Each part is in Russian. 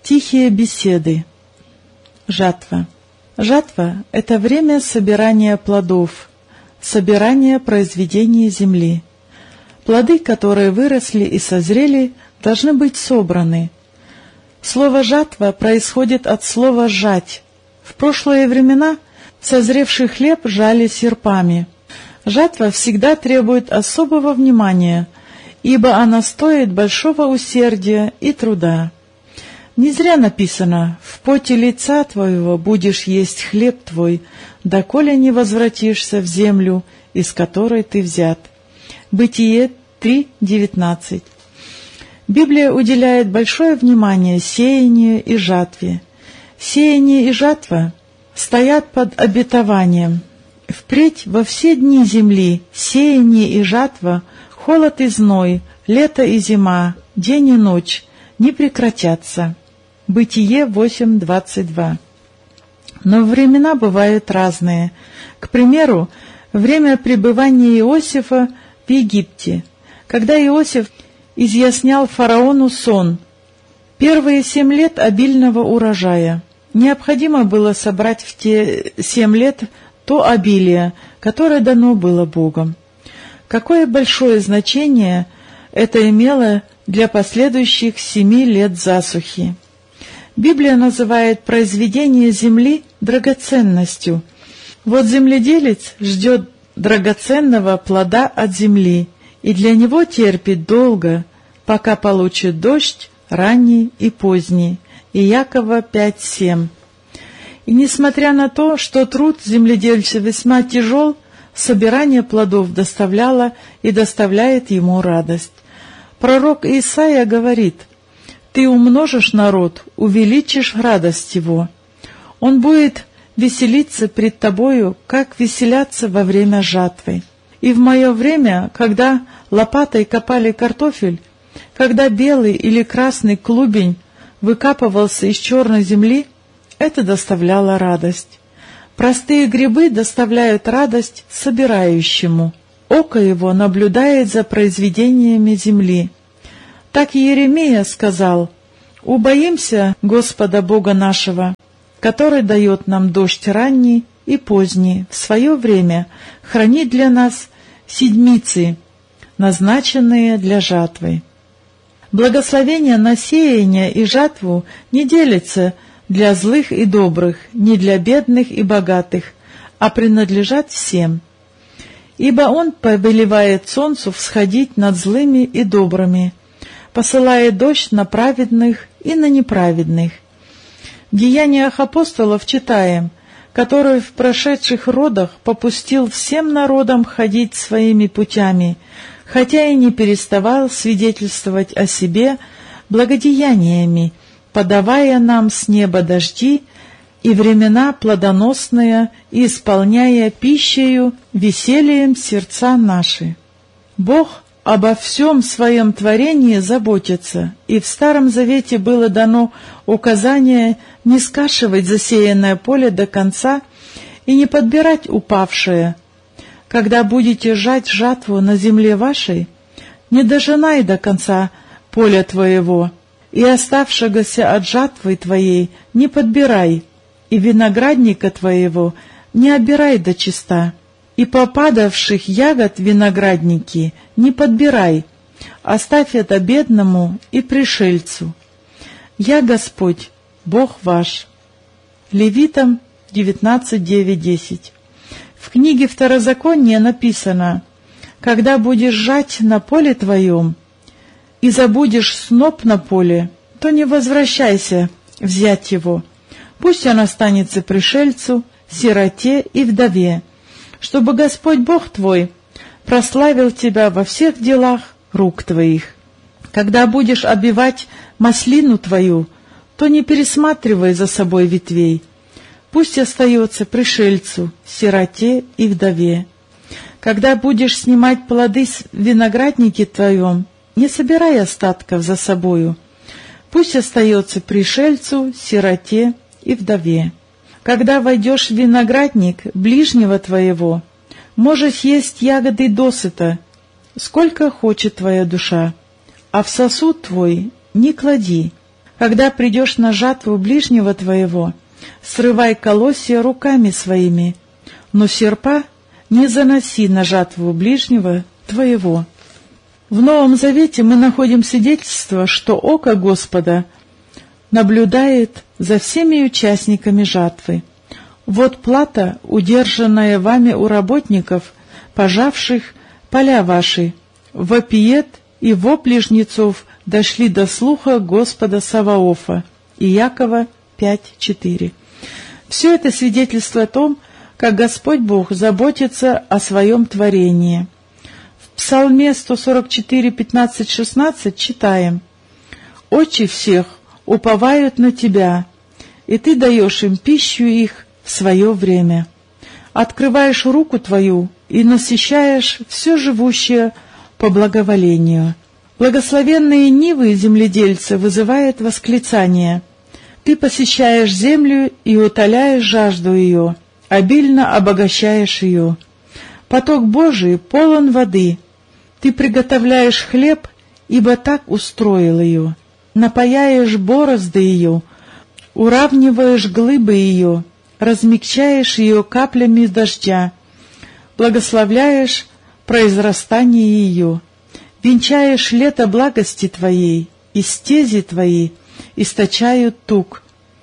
Тихие беседы. Жатва. Жатва — это время собирания плодов, собирания произведений земли. Плоды, которые выросли и созрели, должны быть собраны. Слово «жатва» происходит от слова «жать». В прошлые времена созревший хлеб жали серпами. Жатва всегда требует особого внимания, ибо она стоит большого усердия и труда. Не зря написано: «В поте лица твоего будешь есть хлеб твой, доколе не возвратишься в землю, из которой ты взят». Бытие 3:19. Библия уделяет большое внимание сеянию и жатве. Сеяние и жатва стоят под обетованием. Впредь во все дни земли сеяние и жатва, холод и зной, лето и зима, день и ночь не прекратятся. Бытие 8:22. Но времена бывают разные. К примеру, время пребывания Иосифа в Египте, когда Иосиф изъяснял фараону сон. Первые 7 лет обильного урожая. Необходимо было собрать в те 7 лет то обилие, которое дано было Богом. Какое большое значение это имело для последующих 7 лет засухи. Библия называет произведение земли драгоценностью. Вот земледелец ждет драгоценного плода от земли, и для него терпит долго, пока получит дождь ранний и поздний. Иакова 5:7. И несмотря на то, что труд земледельца весьма тяжел, собирание плодов доставляло и доставляет ему радость. Пророк Исаия говорит: «Ты умножишь народ, увеличишь радость его. Он будет веселиться пред тобою, как веселятся во время жатвы. И в мое время, когда лопатой копали картофель, когда белый или красный клубень выкапывался из черной земли, это доставляло радость. Простые грибы доставляют радость собирающему. Око его наблюдает за произведениями земли». Так Иеремия сказал: «Убоимся Господа Бога нашего, который дает нам дождь ранний и поздний, в свое время хранит для нас седмицы, назначенные для жатвы». Благословение на сеяние и жатву не делится для злых и добрых, не для бедных и богатых, а принадлежат всем. Ибо Он повелевает солнцу всходить над злыми и добрыми, посылает дождь на праведных и на неправедных. В Деяниях апостолов читаем: «Который в прошедших родах попустил всем народам ходить своими путями, хотя и не переставал свидетельствовать о себе благодеяниями, подавая нам с неба дожди и времена плодоносные, и исполняя пищею весельем сердца наши». Бог обо всем своем творении заботится, и в Старом Завете было дано указание не скашивать засеянное поле до конца и не подбирать упавшее. Когда будете жать жатву на земле вашей, не дожинай до конца поля твоего, и оставшегося от жатвы твоей не подбирай, и виноградника твоего не обирай дочиста. И попадавших ягод виноградники не подбирай, оставь это бедному и пришельцу. Я Господь, Бог ваш». Левитам 19:9-10. В книге Второзакония написано: «Когда будешь жать на поле твоем и забудешь сноп на поле, то не возвращайся взять его. Пусть он останется пришельцу, сироте и вдове, чтобы Господь Бог твой прославил тебя во всех делах рук твоих. Когда будешь обивать маслину твою, то не пересматривай за собой ветвей. Пусть остается пришельцу, сироте и вдове. Когда будешь снимать плоды с виноградники твоем, не собирай остатков за собою. Пусть остается пришельцу, сироте и вдове. Когда войдешь в виноградник ближнего твоего, можешь есть ягоды досыта, сколько хочет твоя душа, а в сосуд твой не клади. Когда придешь на жатву ближнего твоего, срывай колосья руками своими, но серпа не заноси на жатву ближнего твоего». В Новом Завете мы находим свидетельство, что око Господа наблюдает за всеми участниками жатвы. Вот плата, удержанная вами у работников, пожавших поля ваши. Вопиет и вопли жнецов дошли до слуха Господа Саваофа. Иакова 5:4. Все это свидетельство о том, как Господь Бог заботится о своем творении. В Псалме 144, 15-16 читаем: «Очи всех уповают на Тебя, и Ты даешь им пищу их в свое время. Открываешь руку Твою и насыщаешь все живущее по благоволению». Благословенные нивы земледельца вызывают восклицание: «Ты посещаешь землю и утоляешь жажду ее, обильно обогащаешь ее. Поток Божий полон воды. Ты приготовляешь хлеб, ибо так устроил ее. Напаяешь борозды ее, уравниваешь глыбы ее, размягчаешь ее каплями дождя, благословляешь произрастание ее, венчаешь лето благости Твоей, и стези Твои источают тук,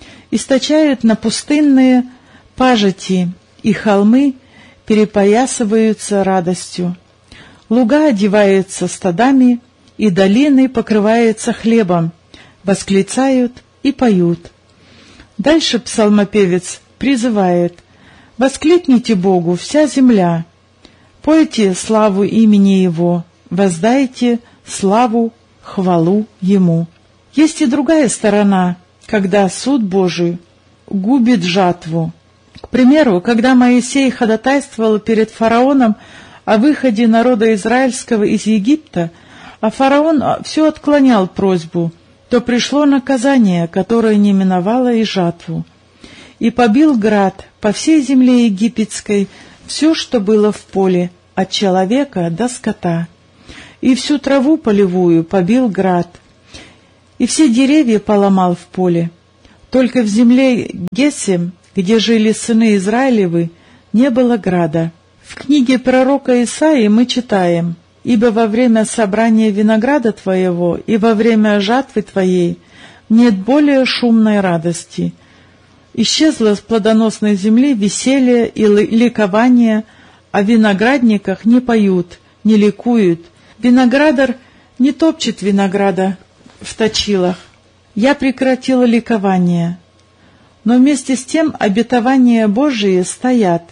источают на пустынные пажити, и холмы перепоясываются радостью. Луга одеваются стадами, и долины покрываются хлебом, восклицают и поют». Дальше псалмопевец призывает: «Воскликните Богу, вся земля, пойте славу имени Его, воздайте славу, хвалу Ему». Есть и другая сторона, когда суд Божий губит жатву. К примеру, когда Моисей ходатайствовал перед фараоном о выходе народа израильского из Египта, а фараон все отклонял просьбу, то пришло наказание, которое не миновало и жатву. «И побил град по всей земле египетской все, что было в поле, от человека до скота. И всю траву полевую побил град, и все деревья поломал в поле. Только в земле Гесем, где жили сыны Израилевы, не было града». В книге пророка Исаии мы читаем: «Ибо во время собрания винограда твоего и во время жатвы твоей нет более шумной радости. Исчезло с плодоносной земли веселье и ликование, о виноградниках не поют, не ликуют. Виноградар не топчет винограда в точилах. Я прекратила ликование». Но вместе с тем обетования Божии стоят.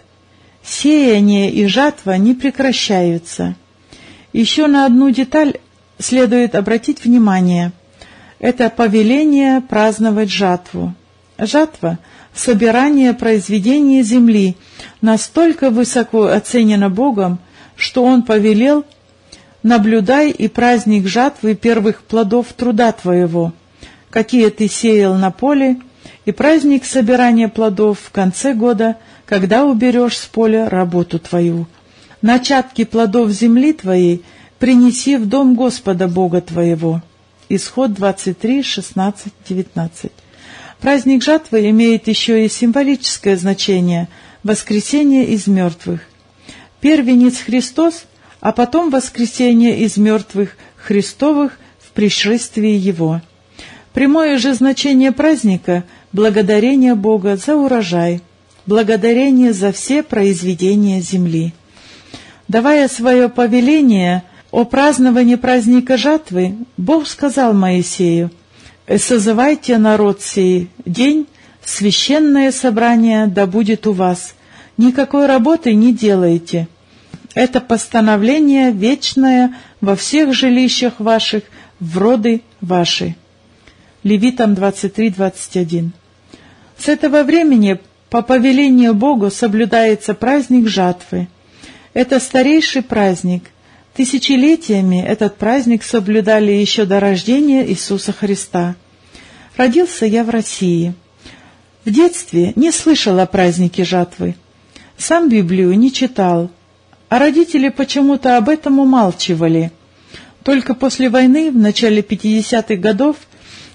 Сеяние и жатва не прекращаются. Еще на одну деталь следует обратить внимание. Это повеление праздновать жатву. Жатва — собирание произведений земли, настолько высоко оценено Богом, что Он повелел: «Наблюдай и праздник жатвы первых плодов труда твоего, какие ты сеял на поле, и праздник собирания плодов в конце года, когда уберешь с поля работу твою. Начатки плодов земли твоей принеси в дом Господа Бога твоего». Исход 23, 16, 19. Праздник жатвы имеет еще и символическое значение — воскресение из мертвых. Первенец Христос, а потом воскресение из мертвых Христовых в пришествии Его. Прямое же значение праздника — благодарение Бога за урожай, благодарение за все произведения земли. Давая свое повеление о праздновании праздника жатвы, Бог сказал Моисею: «Созывайте народ сей день, священное собрание да будет у вас, никакой работы не делайте. Это постановление вечное во всех жилищах ваших, в роды ваши». Левитам 23:21. С этого времени по повелению Богу соблюдается праздник жатвы. Это старейший праздник. Тысячелетиями этот праздник соблюдали еще до рождения Иисуса Христа. Родился я в России. В детстве не слышал о празднике жатвы. Сам Библию не читал, а родители почему-то об этом умалчивали. Только после войны, в начале 50-х годов,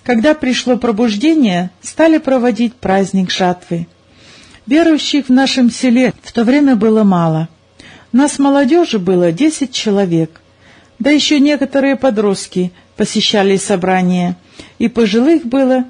Когда пришло пробуждение, стали проводить праздник жатвы. Верующих в нашем селе в то время было мало. Нас молодежи было 10 человек, да еще некоторые подростки посещали собрания, и пожилых было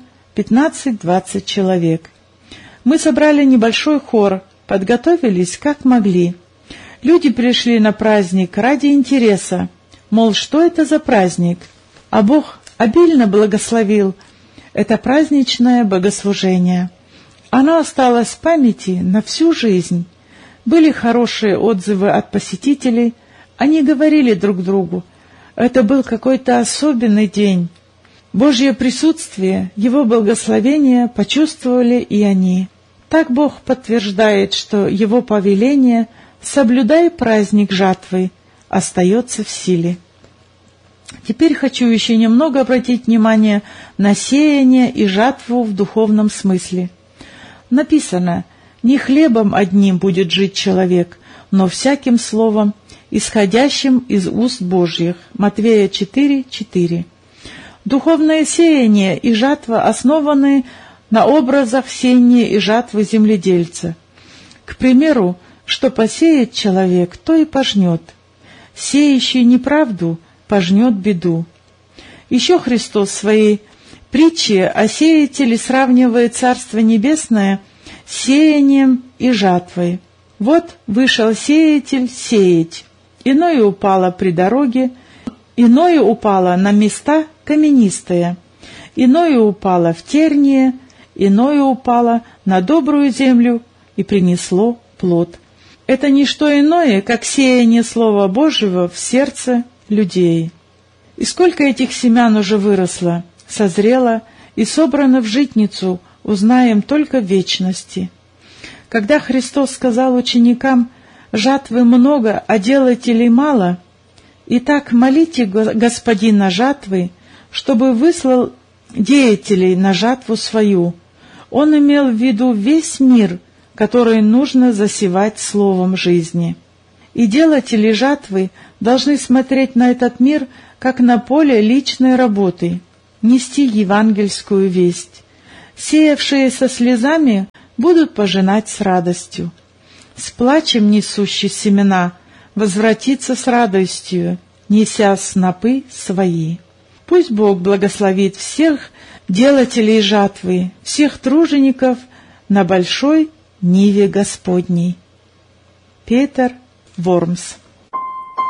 15-20 человек. Мы собрали небольшой хор, подготовились как могли. Люди пришли на праздник ради интереса, мол, что это за праздник? А Бог обильно благословил это праздничное богослужение. Оно осталось в памяти на всю жизнь. Были хорошие отзывы от посетителей, они говорили друг другу, это был какой-то особенный день. Божье присутствие, Его благословение почувствовали и они. Так Бог подтверждает, что Его повеление «Соблюдай праздник жатвы» остается в силе. Теперь хочу еще немного обратить внимание на сеяние и жатву в духовном смысле. Написано: «Не хлебом одним будет жить человек, но всяким словом, исходящим из уст Божьих». Матвея 4:4. Духовное сеяние и жатва основаны на образах сеяния и жатвы земледельца. К примеру, что посеет человек, то и пожнет. Сеющий неправду пожнет беду. Еще Христос в своей притче о сеятеле сравнивает Царство Небесное с сеянием и жатвой. Вот вышел сеятель сеять. Иное упало при дороге, иное упало на места каменистые, иное упало в тернии, иное упало на добрую землю и принесло плод. Это не что иное, как сеяние Слова Божьего в сердце людей. И сколько этих семян уже выросло, созрело и собрано в житницу, узнаем только в вечности. Когда Христос сказал ученикам: «Жатвы много, а делателей мало», «Итак, молите Господина жатвы, чтобы выслал деятелей на жатву свою». Он имел в виду весь мир, который нужно засевать словом жизни. И делатели жатвы должны смотреть на этот мир как на поле личной работы, нести евангельскую весть. Сеявшие со слезами будут пожинать с радостью. С плачем несущий семена возвратится с радостью, неся снопы свои. Пусть Бог благословит всех делателей жатвы, всех тружеников на большой ниве Господней. Петер Вормс.